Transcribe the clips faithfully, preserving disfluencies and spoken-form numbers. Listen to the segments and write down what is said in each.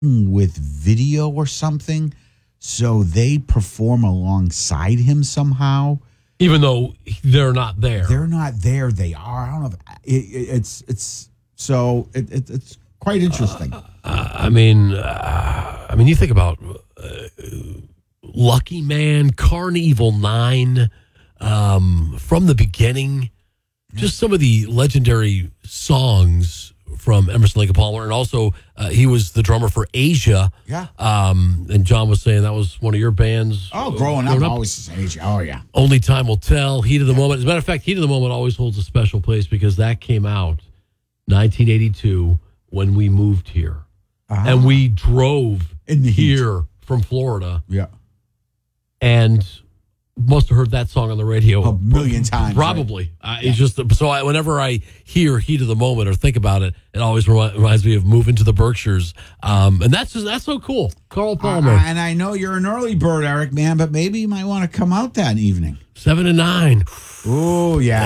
with video or something, so they perform alongside him somehow. Even though they're not there. They're not there. They are. I don't know. If it, it, it's it's so it, it, it's quite interesting. Uh, uh, I mean, uh, I mean, you think about uh, Lucky Man, Carnival Nine, um, From the Beginning, just some of the legendary songs from Emerson, Lake and Palmer, and also uh, he was the drummer for Asia. Yeah. Um, and John was saying that was one of your bands. Oh, growing, growing up, up, always Asia. Oh, yeah. Only Time Will Tell, Heat of the Moment. As a matter of fact, Heat of the Moment always holds a special place because that came out nineteen eighty-two when we moved here. Uh-huh. And we drove In the here heat. from Florida. Yeah. And must have heard that song on the radio a million times. Probably. Right? Uh, it's yeah. just so I, whenever I hear Heat of the Moment or think about it, it always remi- reminds me of moving to the Berkshires. Um, and that's just, that's so cool. Carl Palmer. Uh, and I know you're an early bird, Eric, man, but maybe you might want to come out that evening. Seven and nine. Oh, yeah.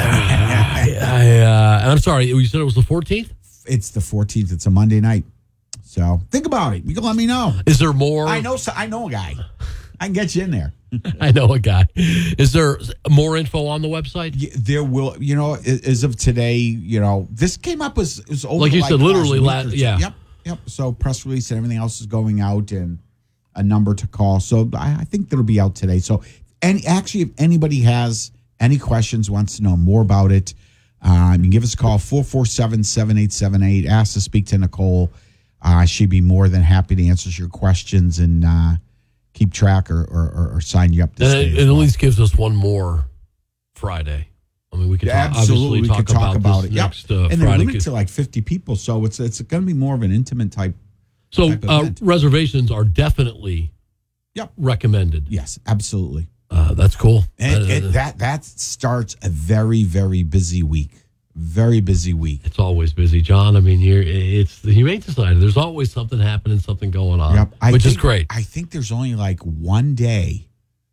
I, I, uh, and I'm sorry, you said it was the fourteenth? It's the fourteenth. It's a Monday night. So think about it. You can let me know. Is there more? I know. I know a guy. I can get you in there. I know a guy. Is there more info on the website? Yeah, there will. You know, as of today, you know, this came up as, as over like you like said, literally last. last Yeah. Yep. Yep. So press release and everything else is going out, and a number to call. So I, I think that'll be out today. So, any actually, if anybody has any questions, wants to know more about it, um, you can give us a call four four seven, seven eight seven eight. Ask to speak to Nicole. Uh, she'd be more than happy to answer your questions and uh, keep track or, or, or sign you up to and stay. It, it well. at least gives us one more Friday. I mean, we could yeah, talk, absolutely obviously we talk, could talk about, about this it. next yep. uh, and Friday. they're limited to like fifty people, so it's it's going to be more of an intimate type. So type uh, event. reservations are definitely yep. recommended. Yes, absolutely. Uh, that's cool. And uh, it, that that starts a very very busy week. Very busy week. It's always busy, John. I mean, you're, it's the Humane Society. There's always something happening, something going on, yep. I which think, is great. I think there's only like one day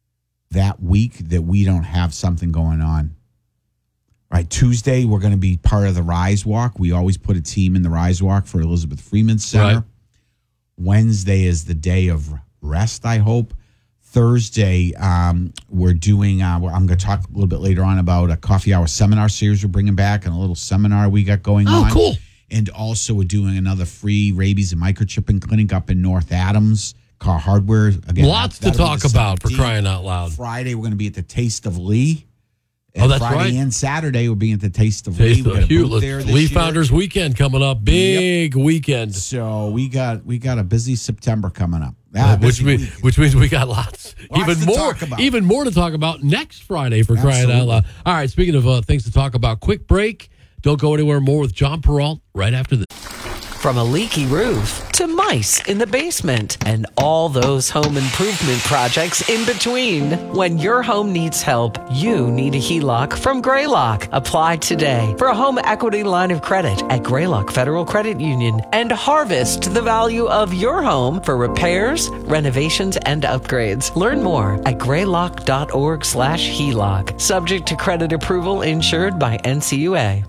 that week that we don't have something going on. Right, Tuesday, we're going to be part of the Rise Walk. We always put a team in the Rise Walk for Elizabeth Freeman Center. Right. Wednesday is the day of rest, I hope. Thursday, um, we're doing, uh, I'm going to talk a little bit later on about a coffee hour seminar series we're bringing back and a little seminar we got going oh, on. Oh, cool. And also we're doing another free rabies and microchipping clinic up in North Adams, Car Hardware. Again, Lots to talk about for crying out loud. Friday, we're going to be at the Taste of Lee. And oh, that's Friday right. and Saturday, we'll be at the Taste of Taste Lee. of Lee. Lee Founders Weekend coming up. Big yep. weekend. So we got we got a busy September coming up. Ah, which, mean, which means we got lots, lots even more, even more to talk about next Friday for Absolutely. Crying out loud. All right, speaking of uh, things to talk about, quick break. Don't go anywhere. More with John Peralt right after this. From a leaky roof to mice in the basement and all those home improvement projects in between. When your home needs help, you need a H E L O C from Greylock. Apply today for a home equity line of credit at Greylock Federal Credit Union and harvest the value of your home for repairs, renovations, and upgrades. Learn more at greylock.org slash HELOC. Subject to credit approval, insured by N C U A.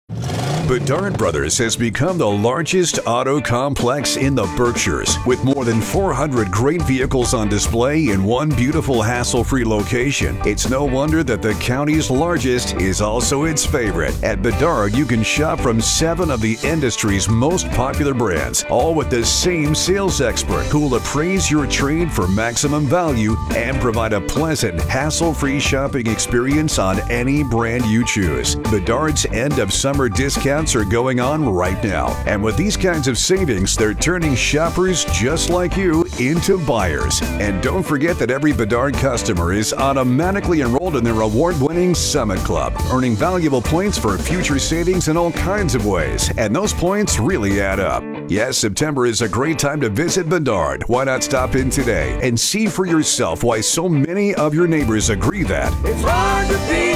Bedard Brothers has become the largest auto complex in the Berkshires, with more than four hundred great vehicles on display in one beautiful hassle-free location. It's no wonder that the county's largest is also its favorite. At Bedard, you can shop from seven of the industry's most popular brands, all with the same sales expert who will appraise your trade for maximum value and provide a pleasant, hassle-free shopping experience on any brand you choose. Bedard's end-of-summer discount are going on right now. And with these kinds of savings, they're turning shoppers just like you into buyers. And don't forget that every Bedard customer is automatically enrolled in their award-winning Summit Club, earning valuable points for future savings in all kinds of ways. And those points really add up. Yes, September is a great time to visit Bedard. Why not stop in today and see for yourself why so many of your neighbors agree that it's hard to be